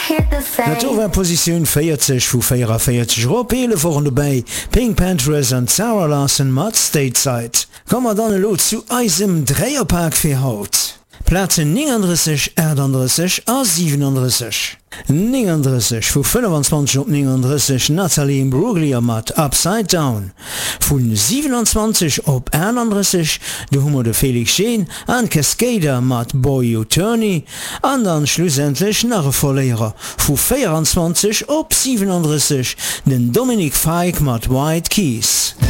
Position 40 vu 44 Europäle waren dabei Pink Panthers an Sarah Larson mat Stateside. Kommmer dann lo zu eisem Dreierpark fir Haut. Plaze 39, 38 a 37. 39 vu 25 op 39 Natalie Imbruglia mat Upside Down. Vun 27 op 31 de hummer de Felix Scheen an Cascader mat Boy You Turney, an dann schlussendlich nach e Verlierer vu 24 op 37 den Dominic Fike mat White Keys.